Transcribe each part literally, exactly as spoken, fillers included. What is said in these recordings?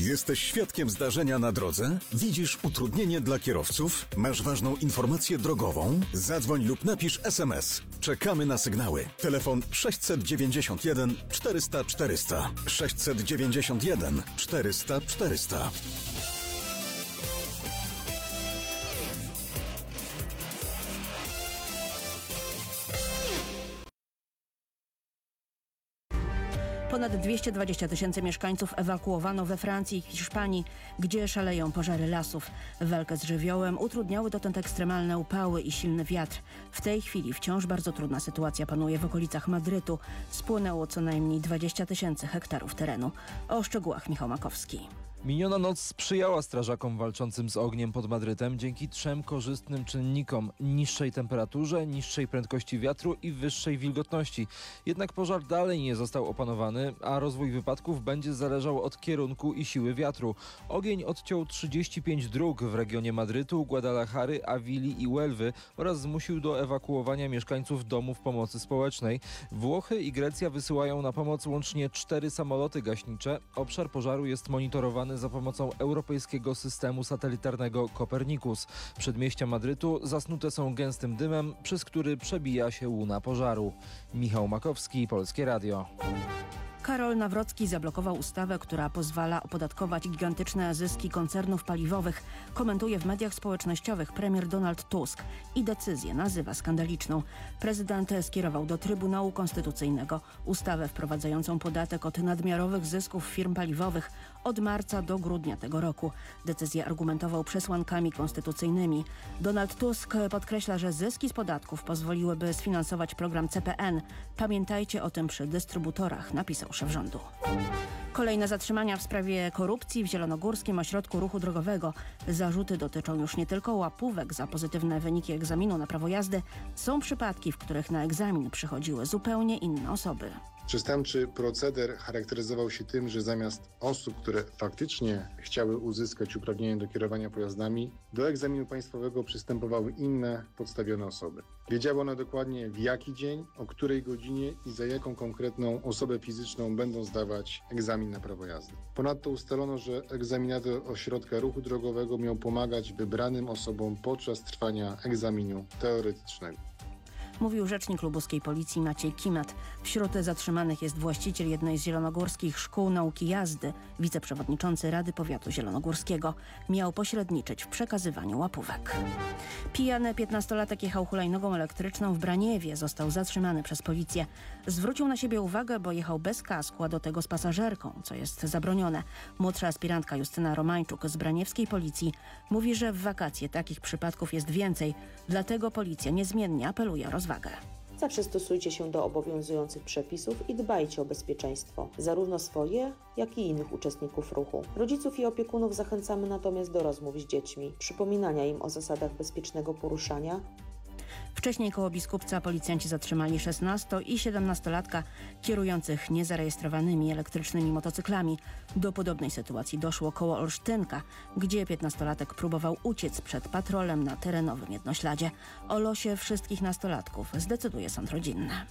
Jesteś świadkiem zdarzenia na drodze? Widzisz utrudnienie dla kierowców? Masz ważną informację drogową? Zadzwoń lub napisz es em es. Czekamy na sygnały. Telefon sześćset dziewięćdziesiąt jeden czterysta czterysta. sześćset dziewięćdziesiąt jeden czterysta czterysta. Ponad dwieście dwadzieścia tysięcy mieszkańców ewakuowano we Francji i Hiszpanii, gdzie szaleją pożary lasów. Walkę z żywiołem utrudniały dotąd ekstremalne upały i silny wiatr. W tej chwili wciąż bardzo trudna sytuacja panuje w okolicach Madrytu. Spłonęło co najmniej dwadzieścia tysięcy hektarów terenu. O szczegółach Michał Makowski. Miniona noc sprzyjała strażakom walczącym z ogniem pod Madrytem dzięki trzem korzystnym czynnikom: niższej temperaturze, niższej prędkości wiatru i wyższej wilgotności. Jednak pożar dalej nie został opanowany, a rozwój wypadków będzie zależał od kierunku i siły wiatru. Ogień odciął trzydzieści pięć dróg w regionie Madrytu, Guadalajary, Awili i Huelwy oraz zmusił do ewakuowania mieszkańców domów pomocy społecznej. Włochy i Grecja wysyłają na pomoc łącznie cztery samoloty gaśnicze. Obszar pożaru jest monitorowany za pomocą europejskiego systemu satelitarnego Copernicus. Przedmieścia Madrytu zasnute są gęstym dymem, przez który przebija się łuna pożaru. Michał Makowski, Polskie Radio. Karol Nawrocki zablokował ustawę, która pozwala opodatkować gigantyczne zyski koncernów paliwowych. Komentuje w mediach społecznościowych premier Donald Tusk i decyzję nazywa skandaliczną. Prezydent skierował do Trybunału Konstytucyjnego ustawę wprowadzającą podatek od nadmiarowych zysków firm paliwowych od marca do grudnia tego roku. Decyzję argumentował przesłankami konstytucyjnymi. Donald Tusk podkreśla, że zyski z podatków pozwoliłyby sfinansować program C P N. Pamiętajcie o tym przy dystrybutorach, napisał szef rządu. Kolejne zatrzymania w sprawie korupcji w Zielonogórskim Ośrodku Ruchu Drogowego. Zarzuty dotyczą już nie tylko łapówek za pozytywne wyniki egzaminu na prawo jazdy. Są przypadki, w których na egzamin przychodziły zupełnie inne osoby. Przestępczy proceder charakteryzował się tym, że zamiast osób, które faktycznie chciały uzyskać uprawnienie do kierowania pojazdami, do egzaminu państwowego przystępowały inne podstawione osoby. Wiedziały one dokładnie, w jaki dzień, o której godzinie i za jaką konkretną osobę fizyczną będą zdawać egzamin na prawo jazdy. Ponadto ustalono, że egzaminator ośrodka ruchu drogowego miał pomagać wybranym osobom podczas trwania egzaminu teoretycznego. Mówił rzecznik lubuskiej policji Maciej Kimat. Wśród zatrzymanych jest właściciel jednej z zielonogórskich szkół nauki jazdy. Wiceprzewodniczący Rady Powiatu Zielonogórskiego miał pośredniczyć w przekazywaniu łapówek. Pijany piętnastolatek jechał hulajnogą elektryczną w Braniewie. Został zatrzymany przez policję. Zwrócił na siebie uwagę, bo jechał bez kasku, a do tego z pasażerką, co jest zabronione. Młodsza aspirantka Justyna Romańczuk z braniewskiej policji mówi, że w wakacje takich przypadków jest więcej. Dlatego policja niezmiennie apeluje o rozwagę. Zawsze stosujcie się do obowiązujących przepisów i dbajcie o bezpieczeństwo, zarówno swoje, jak i innych uczestników ruchu. Rodziców i opiekunów zachęcamy natomiast do rozmów z dziećmi, przypominania im o zasadach bezpiecznego poruszania. Wcześniej koło Biskupca policjanci zatrzymali szesnasto- i siedemnastolatka kierujących niezarejestrowanymi elektrycznymi motocyklami. Do podobnej sytuacji doszło koło Olsztynka, gdzie piętnastolatek próbował uciec przed patrolem na terenowym jednośladzie. O losie wszystkich nastolatków zdecyduje sąd rodzinny.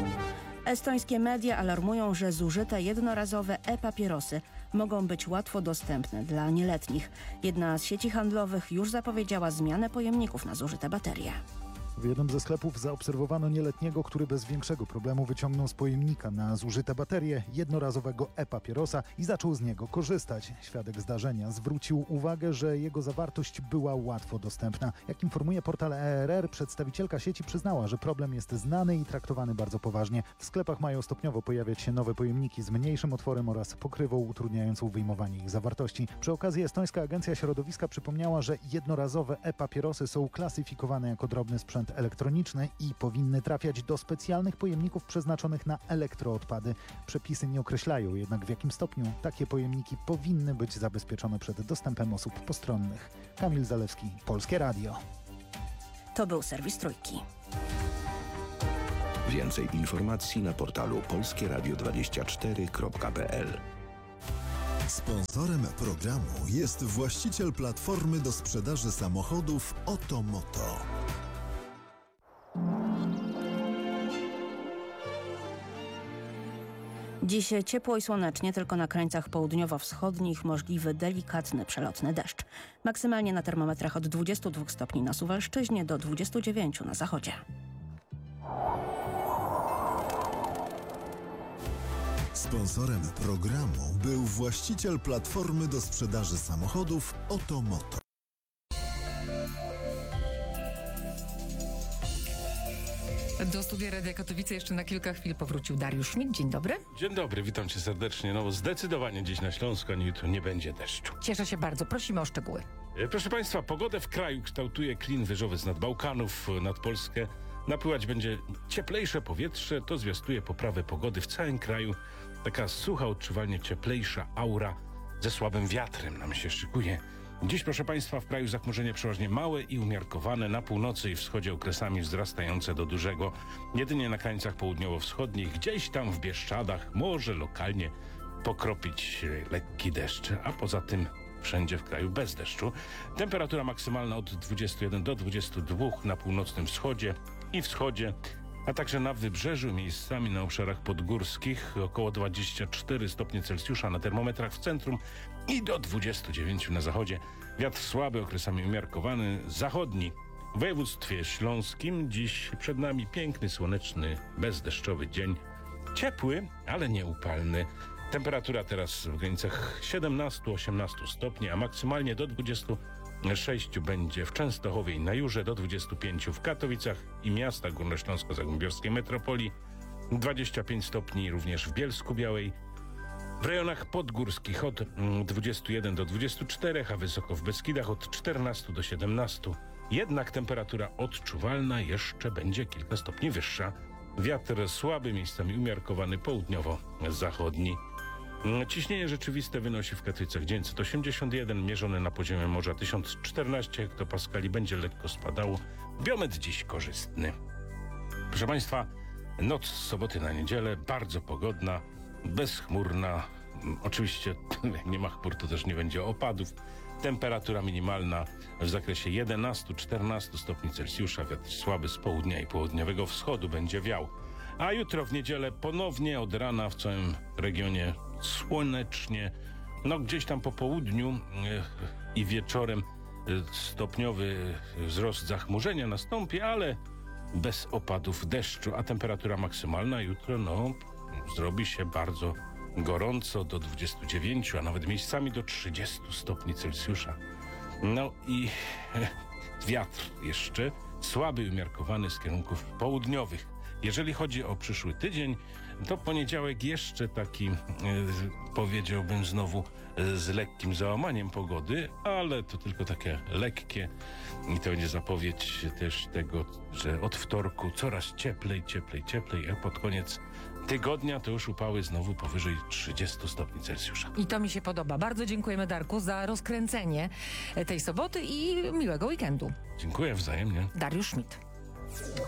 Estońskie media alarmują, że zużyte jednorazowe e-papierosy mogą być łatwo dostępne dla nieletnich. Jedna z sieci handlowych już zapowiedziała zmianę pojemników na zużyte baterie. W jednym ze sklepów zaobserwowano nieletniego, który bez większego problemu wyciągnął z pojemnika na zużyte baterie jednorazowego e-papierosa i zaczął z niego korzystać. Świadek zdarzenia zwrócił uwagę, że jego zawartość była łatwo dostępna. Jak informuje portal E R R, przedstawicielka sieci przyznała, że problem jest znany i traktowany bardzo poważnie. W sklepach mają stopniowo pojawiać się nowe pojemniki z mniejszym otworem oraz pokrywą utrudniającą wyjmowanie ich zawartości. Przy okazji Estońska Agencja Środowiska przypomniała, że jednorazowe e-papierosy są klasyfikowane jako drobny sprzęt elektroniczne i powinny trafiać do specjalnych pojemników przeznaczonych na elektroodpady. Przepisy nie określają jednak, w jakim stopniu takie pojemniki powinny być zabezpieczone przed dostępem osób postronnych. Kamil Zalewski, Polskie Radio. To był serwis Trójki. Więcej informacji na portalu polskie radio dwadzieścia cztery kropka p l. Sponsorem programu jest właściciel platformy do sprzedaży samochodów Otomoto. Dziś ciepło i słonecznie, tylko na krańcach południowo-wschodnich możliwy delikatny przelotny deszcz. Maksymalnie na termometrach od dwudziestu dwóch stopni na Suwalszczyźnie do dwudziestu dziewięciu na zachodzie. Sponsorem programu był właściciel platformy do sprzedaży samochodów Otomoto. Do studia Radia Katowice jeszcze na kilka chwil powrócił Dariusz Schmidt. Dzień dobry. Dzień dobry, witam cię serdecznie. No zdecydowanie dziś na Śląsku, ani jutro nie będzie deszczu. Cieszę się bardzo. Prosimy o szczegóły. E, Proszę Państwa, pogodę w kraju kształtuje klin wyżowy z nad Bałkanów nad Polskę. Napływać będzie cieplejsze powietrze, to zwiastuje poprawę pogody w całym kraju. Taka sucha, odczuwalnie cieplejsza aura ze słabym wiatrem nam się szykuje. Dziś, proszę Państwa, w kraju zachmurzenie przeważnie małe i umiarkowane, na północy i wschodzie okresami wzrastające do dużego. Jedynie na krańcach południowo-wschodnich, gdzieś tam w Bieszczadach może lokalnie pokropić lekki deszcz, a poza tym wszędzie w kraju bez deszczu. Temperatura maksymalna od dwudziestu jeden do dwudziestu dwóch na północnym wschodzie i wschodzie, a także na wybrzeżu, miejscami na obszarach podgórskich około dwadzieścia cztery stopnie Celsjusza na termometrach w centrum i do dwudziestu dziewięciu na zachodzie. Wiatr słaby, okresami umiarkowany, zachodni. W województwie śląskim dziś przed nami piękny, słoneczny, bezdeszczowy dzień. Ciepły, ale nie upalny. Temperatura teraz w granicach siedemnaście do osiemnastu stopni, a maksymalnie do dwudziestu sześciu będzie w Częstochowie i na Jurze, do dwudziestu pięciu w Katowicach i miastach górnośląsko-zagłębiowskiej metropolii, dwadzieścia pięć stopni również w Bielsku-Białej, w rejonach podgórskich od dwudziestu jeden do dwudziestu czterech, a wysoko w Beskidach od czternastu do siedemnastu. Jednak temperatura odczuwalna jeszcze będzie kilka stopni wyższa. Wiatr słaby, miejscami umiarkowany, południowo-zachodni. Ciśnienie rzeczywiste wynosi w Katowicach dziewięćset osiemdziesiąt jeden, mierzone na poziomie morza tysiąc czternaście hektopaskali, będzie lekko spadało. Biometr dziś korzystny. Proszę Państwa, noc z soboty na niedzielę, bardzo pogodna, bezchmurna. Oczywiście jak nie ma chmur, to też nie będzie opadów. Temperatura minimalna w zakresie jedenastu do czternastu stopni Celsjusza. Wiatr słaby z południa i południowego wschodu będzie wiał. A jutro w niedzielę ponownie od rana w całym regionie słonecznie. No gdzieś tam po południu yy, i wieczorem yy, stopniowy wzrost zachmurzenia nastąpi, ale bez opadów deszczu. A temperatura maksymalna jutro no zrobi się bardzo gorąco, do dwudziestu dziewięciu, a nawet miejscami do trzydziestu stopni Celsjusza. No i e, wiatr jeszcze słaby i umiarkowany z kierunków południowych. Jeżeli chodzi o przyszły tydzień, to poniedziałek jeszcze taki, e, powiedziałbym znowu, e, z lekkim załamaniem pogody, ale to tylko takie lekkie i to będzie zapowiedź też tego, że od wtorku coraz cieplej, cieplej, cieplej, a pod koniec tygodnia to już upały znowu powyżej trzydziestu stopni Celsjusza. I to mi się podoba. Bardzo dziękujemy, Darku, za rozkręcenie tej soboty i miłego weekendu. Dziękuję wzajemnie. Dariusz Schmidt.